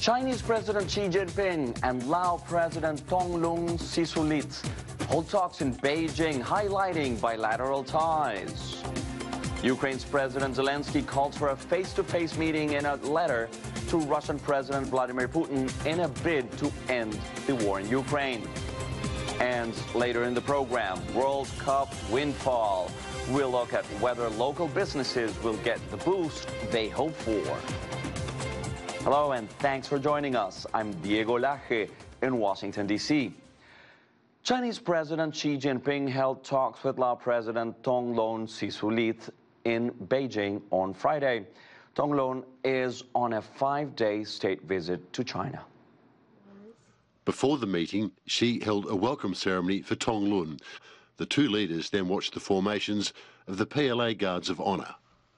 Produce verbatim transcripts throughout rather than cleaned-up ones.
Chinese President Xi Jinping and Lao President Thongloun Sisoulith hold talks in Beijing, highlighting bilateral ties. Ukraine's President Zelensky calls for a face-to-face meeting in a letter to Russian President Vladimir Putin in a bid to end the war in Ukraine. And later in the program, World Cup windfall. We'll look at whether local businesses will get the boost they hope for. Hello and thanks for joining us. I'm Diego Laje in Washington, D C Chinese President Xi Jinping held talks with Lao President Thongloun Sisoulith in Beijing on Friday. Thongloun is on a five-day state visit to China. Before the meeting, Xi held a welcome ceremony for Thongloun. The two leaders then watched the formations of the P L A Guards of Honour.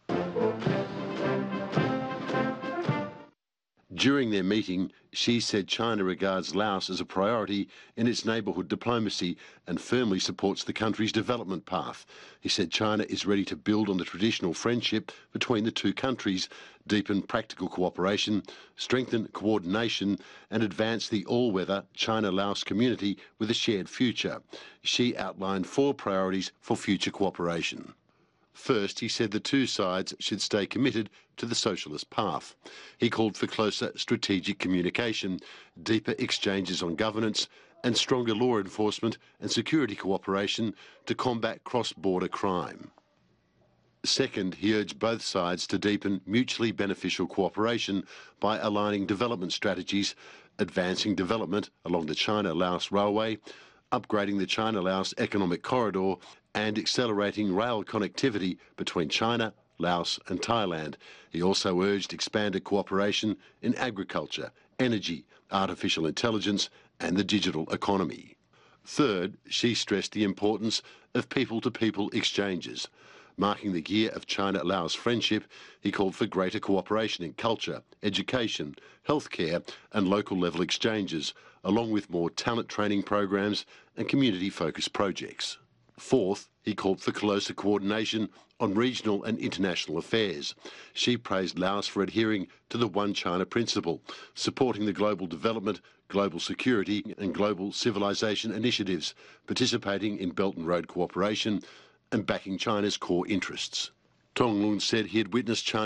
During their meeting, Xi said China regards Laos as a priority in its neighbourhood diplomacy and firmly supports the country's development path. He said China is ready to build on the traditional friendship between the two countries, deepen practical cooperation, strengthen coordination and advance the all-weather China-Laos community with a shared future. Xi outlined four priorities for future cooperation. First, he said the two sides should stay committed to the socialist path. He called for closer strategic communication, deeper exchanges on governance, and stronger law enforcement and security cooperation to combat cross-border crime. Second, he urged both sides to deepen mutually beneficial cooperation by aligning development strategies, advancing development along the China-Laos Railway, upgrading the China-Laos Economic Corridor, and accelerating rail connectivity between China, Laos and Thailand. He also urged expanded cooperation in agriculture, energy, artificial intelligence and the digital economy. Third, Xi stressed the importance of people-to-people exchanges. Marking the year of China-Laos friendship, he called for greater cooperation in culture, education, healthcare and local-level exchanges, along with more talent training programs and community-focused projects. Fourth, he called for closer coordination on regional and international affairs. Xi praised Laos for adhering to the One China principle, supporting the global development, global security and global civilization initiatives, participating in Belt and Road cooperation and backing China's core interests. Thongloun said he had witnessed China